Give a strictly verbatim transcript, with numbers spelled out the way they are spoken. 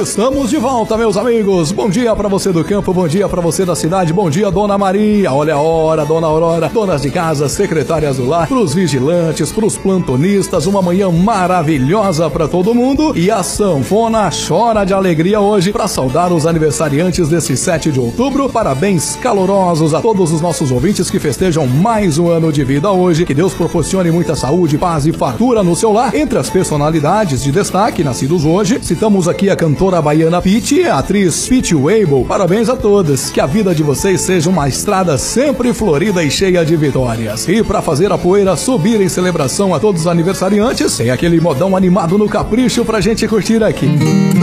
Estamos de volta, meus amigos. Bom dia pra você do campo, bom dia pra você da cidade, bom dia, Dona Maria. Olha a hora, Dona Aurora, donas de casa, secretárias do lar, pros vigilantes, pros plantonistas, uma manhã maravilhosa pra todo mundo. E a sanfona chora de alegria hoje pra saudar os aniversariantes desse sete de outubro. Parabéns calorosos a todos os nossos ouvintes que festejam mais um ano de vida hoje. Que Deus proporcione muita saúde, paz e fartura no seu lar. Entre as personalidades de destaque nascidos hoje, citamos aqui a cantora baiana Pitty e a atriz Pitty Weibo. Parabéns a todas. Que a vida de vocês seja uma estrada sempre florida e cheia de vitórias. E para fazer a poeira subir em celebração a todos os aniversariantes, tem aquele modão animado no capricho pra gente curtir aqui.